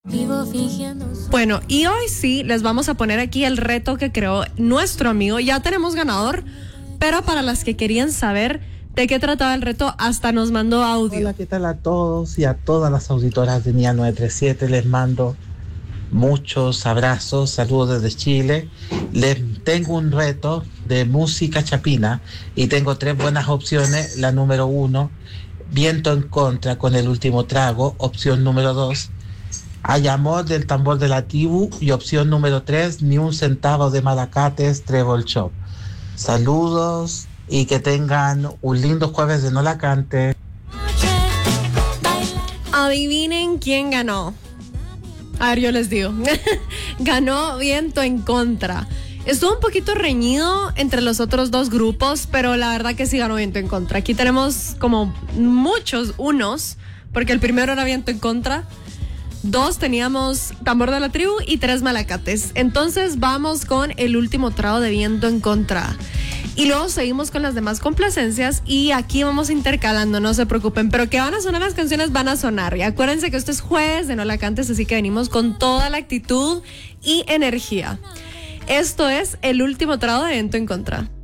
Bueno, y hoy sí les vamos a poner aquí el reto que creó nuestro amigo. Ya tenemos ganador, pero para las que querían saber de qué trataba el reto, hasta nos mandó audio. Hola, ¿qué tal a todos y a todas las auditoras de NIA 937? Les mando muchos abrazos, saludos desde Chile. Les tengo un reto de música chapina y tengo 3 buenas opciones. La número 1, Viento en Contra con El Último Trago. Opción número 2, Hay Amor del Tambor de la Tribu. Y opción número 3, Ni un centavo de Malacates, Treble Shop. Saludos y que tengan un lindo jueves de No La Cante. Adivinen quién ganó. A ver, yo les digo. Ganó Viento en Contra. Estuvo un poquito reñido entre los otros dos grupos, pero la verdad que sí ganó Viento en Contra. Aquí tenemos como muchos unos, porque el primero era Viento en Contra. 2 teníamos Tambor de la Tribu y 3 Malacates. Entonces vamos con El Último Trago de Viento en Contra. Y luego seguimos con las demás complacencias y aquí vamos intercalando, no se preocupen, pero que van a sonar las canciones, van a sonar. Y acuérdense que esto es jueves de No La Cantes, así que venimos con toda la actitud y energía. Esto es El Último Trago de Viento en Contra.